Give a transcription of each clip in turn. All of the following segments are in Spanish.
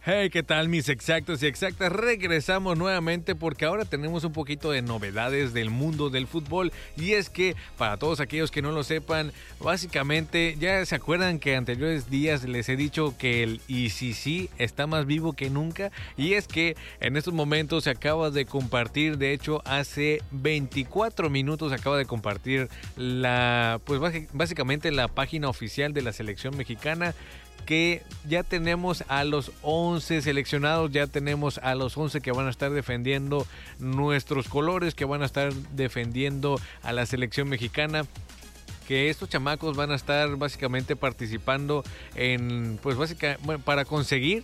Hey, ¿qué tal mis exactos y exactas? Regresamos nuevamente porque ahora tenemos un poquito de novedades del mundo del fútbol. Y es que, para todos aquellos que no lo sepan, básicamente ya se acuerdan que anteriores días les he dicho que el ICC está más vivo que nunca. Y es que en estos momentos se acaba de compartir, de hecho hace 24 minutos se acaba de compartir básicamente la página oficial de la selección mexicana, que ya tenemos a los 11 seleccionados, ya tenemos a los 11 que van a estar defendiendo nuestros colores, que van a estar defendiendo a la selección mexicana. Que estos chamacos van a estar básicamente participando en, para conseguir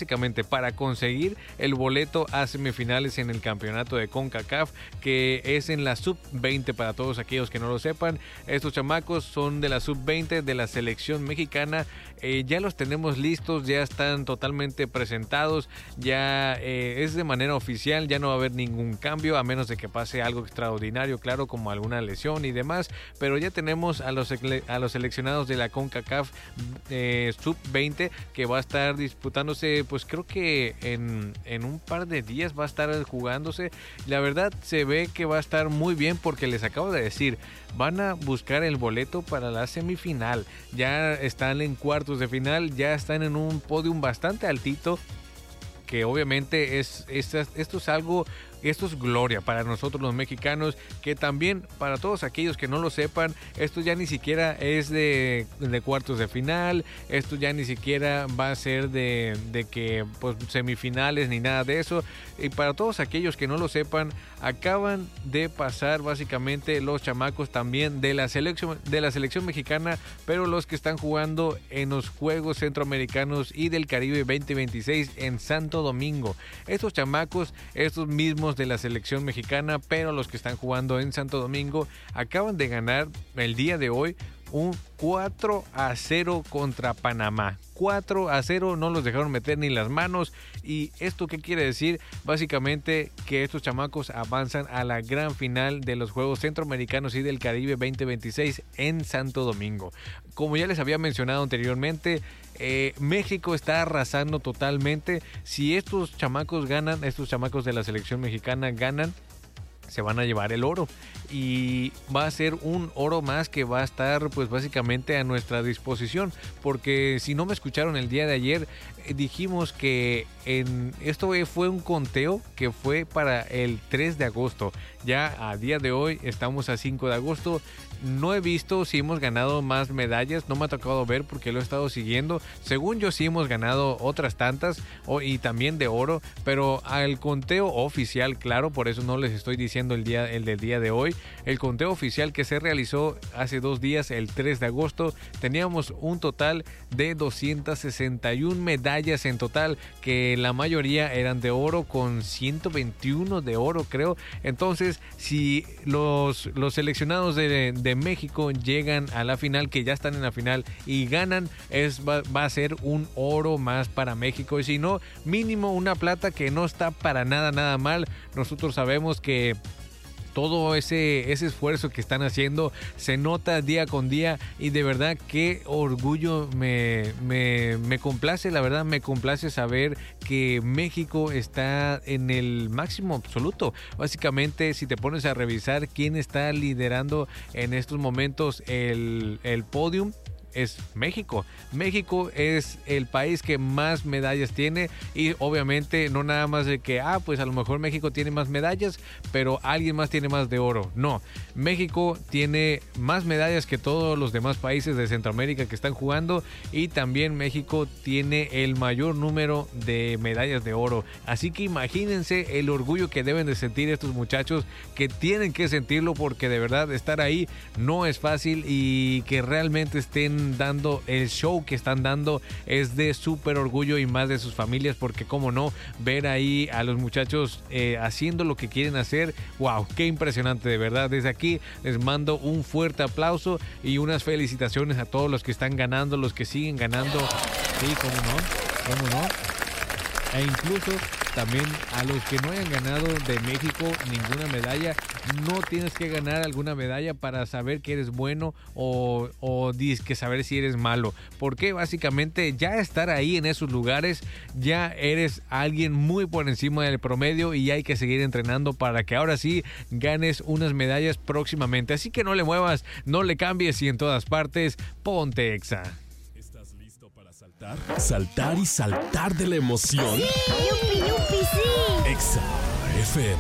el boleto a semifinales en el campeonato de CONCACAF, que es en la sub-20 para todos aquellos que no lo sepan. Estos chamacos son de la sub-20 de la selección mexicana. Ya los tenemos listos, ya están totalmente presentados, ya es de manera oficial, ya no va a haber ningún cambio a menos de que pase algo extraordinario, claro, como alguna lesión y demás, pero ya tenemos a los seleccionados de la CONCACAF sub-20 que va a estar disputándose, pues creo que en un par de días va a estar jugándose. La verdad se ve que va a estar muy bien porque les acabo de decir, van a buscar el boleto para la semifinal, ya están en cuartos de final, ya están en un podium bastante altito, que obviamente esto es gloria para nosotros los mexicanos, que también para todos aquellos que no lo sepan, esto ya ni siquiera es de cuartos de final, esto ya ni siquiera va a ser de que pues semifinales ni nada de eso. Y para todos aquellos que no lo sepan, acaban de pasar básicamente los chamacos también de la selección mexicana, pero los que están jugando en los Juegos Centroamericanos y del Caribe 2026 en Santo Domingo. Estos chamacos, estos mismos de la selección mexicana, pero los que están jugando en Santo Domingo, acaban de ganar el día de hoy un 4-0 contra Panamá. 4-0, no los dejaron meter ni las manos. ¿Y esto qué quiere decir? Básicamente que estos chamacos avanzan a la gran final de los Juegos Centroamericanos y del Caribe 2026 en Santo Domingo. Como ya les había mencionado anteriormente, México está arrasando totalmente. Si estos chamacos ganan, estos chamacos de la selección mexicana ganan, se van a llevar el oro y va a ser un oro más que va a estar pues básicamente a nuestra disposición, porque si no me escucharon el día de ayer, dijimos que esto fue un conteo que fue para el 3 de agosto, ya a día de hoy estamos a 5 de agosto, no he visto si hemos ganado más medallas, no me ha tocado ver porque lo he estado siguiendo, según yo sí hemos ganado otras tantas y también de oro, pero al conteo oficial, claro, por eso no les estoy diciendo el del día de hoy, el conteo oficial que se realizó hace 2 días, el 3 de agosto, teníamos un total de 261 medallas en total, que la mayoría eran de oro, con 121 de oro creo. Entonces, si los seleccionados de México llegan a la final, que ya están en la final y ganan, va a ser un oro más para México, y si no, mínimo una plata, que no está para nada mal. Nosotros sabemos que todo ese esfuerzo que están haciendo se nota día con día, y de verdad qué orgullo me complace, la verdad me complace saber que México está en el máximo absoluto. Básicamente, si te pones a revisar quién está liderando en estos momentos el podium, es México. México es el país que más medallas tiene, y obviamente no nada más de que pues a lo mejor México tiene más medallas, pero alguien más tiene más de oro. No, México tiene más medallas que todos los demás países de Centroamérica que están jugando, y también México tiene el mayor número de medallas de oro. Así que imagínense el orgullo que deben de sentir estos muchachos, que tienen que sentirlo, porque de verdad estar ahí no es fácil, y que realmente estén dando el show que están dando es de súper orgullo, y más de sus familias, porque cómo no, ver ahí a los muchachos haciendo lo que quieren hacer, wow, qué impresionante, de verdad. Desde aquí les mando un fuerte aplauso y unas felicitaciones a todos los que están ganando, los que siguen ganando. Sí, cómo no, e incluso también a los que no hayan ganado de México ninguna medalla, no tienes que ganar alguna medalla para saber que eres bueno o que saber si eres malo, porque básicamente ya estar ahí en esos lugares ya eres alguien muy por encima del promedio y hay que seguir entrenando para que ahora sí ganes unas medallas próximamente. Así que no le muevas, no le cambies y en todas partes ponte Exa. ¿Estás listo para saltar? Saltar y saltar de la emoción. ¡Sí! ¡Yupi, yupi, sí! Exa FM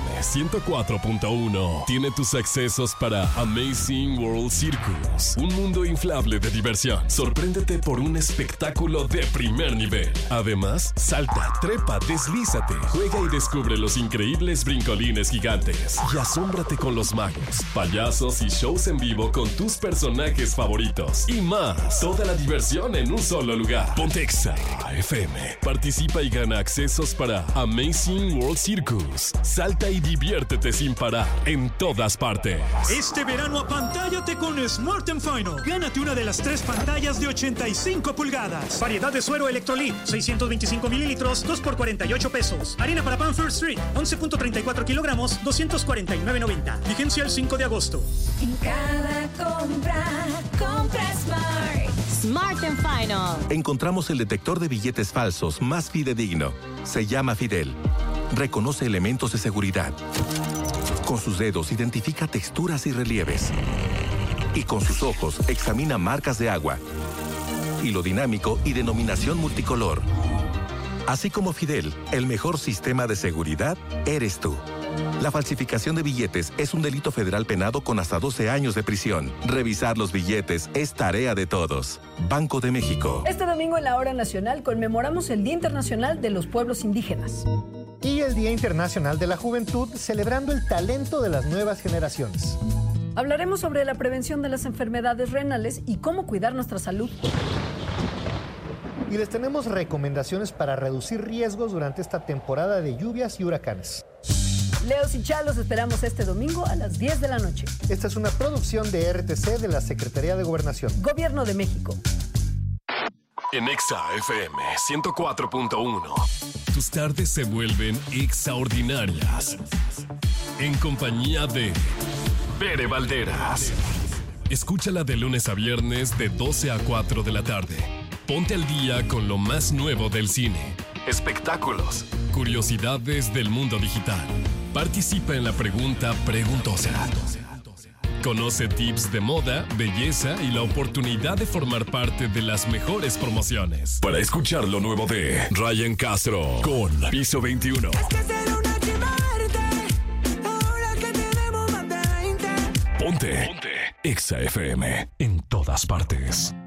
104.1 tiene tus accesos para Amazing World Circus, un mundo inflable de diversión. Sorpréndete por un espectáculo de primer nivel. Además, salta, trepa, deslízate, juega y descubre los increíbles brincolines gigantes. Y asómbrate con los magos, payasos y shows en vivo con tus personajes favoritos. Y más, toda la diversión en un solo lugar. Ponte Exa FM. Participa y gana accesos para Amazing World Circus. Salta y diviértete sin parar en todas partes. Este verano apantállate con Smart & Final. Gánate una de las 3 pantallas de 85 pulgadas. Variedad de suero Electrolit, 625 mililitros, 2 por 48 pesos. Harina para pan First Street, 11.34 kilogramos, 249.90. Vigencia el 5 de agosto. En cada compra Smart. Smart & Final. Encontramos el detector de billetes falsos más fidedigno. Se llama Fidel. Reconoce elementos de seguridad. Con sus dedos identifica texturas y relieves. Y con sus ojos examina marcas de agua. Hilo dinámico y denominación multicolor. Así como Fidel, el mejor sistema de seguridad eres tú. La falsificación de billetes es un delito federal penado con hasta 12 años de prisión. Revisar los billetes es tarea de todos. Banco de México. Este domingo en la Hora Nacional conmemoramos el Día Internacional de los Pueblos Indígenas. Y el Día Internacional de la Juventud, celebrando el talento de las nuevas generaciones. Hablaremos sobre la prevención de las enfermedades renales y cómo cuidar nuestra salud. Y les tenemos recomendaciones para reducir riesgos durante esta temporada de lluvias y huracanes. Leos y Chalos esperamos este domingo a las 10 de la noche. Esta es una producción de RTC de la Secretaría de Gobernación. Gobierno de México. En Exa FM 104.1 tus tardes se vuelven extraordinarias. En compañía de Bere Valderas. Escúchala de lunes a viernes de 12 a 4 de la tarde. Ponte al día con lo más nuevo del cine, espectáculos, curiosidades del mundo digital. Participa en la pregunta preguntosa. Conoce tips de moda, belleza y la oportunidad de formar parte de las mejores promociones. Para escuchar lo nuevo de Ryan Castro con Piso 21. Ponte Exa FM en todas partes.